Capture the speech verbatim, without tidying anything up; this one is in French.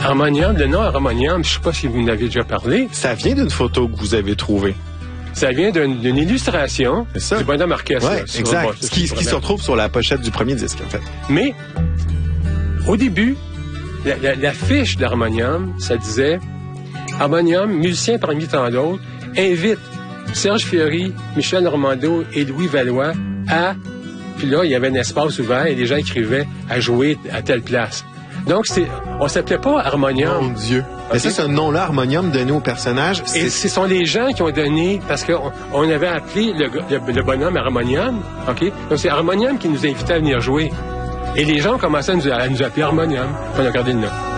Harmonium, le nom Harmonium, je ne sais pas si vous en avez déjà parlé. Ça vient d'une photo que vous avez trouvée. Ça vient d'une, d'une illustration du bonhomme orchestre. Oui, exact. Bon, ce qui, ce qui se retrouve sur la pochette du premier disque, en fait. Mais, au début, la, la, la fiche d'Harmonium, ça disait « Harmonium, musicien parmi tant d'autres, invite Serge Fiori, Michel Normando et Louis Valois à... » Puis là, il y avait un espace ouvert et les gens écrivaient « à jouer à telle place ». Donc, c'est, on s'appelait pas Harmonium. Mon Dieu. Okay. Mais ça, ce nom-là, Harmonium, donné au personnage. C'est... Et ce sont les gens qui ont donné, parce qu'on on avait appelé le, le, le bonhomme Harmonium, OK? Donc, c'est Harmonium qui nous invitait à venir jouer. Et les gens ont commencé à nous, à nous appeler Harmonium. On a gardé le nom.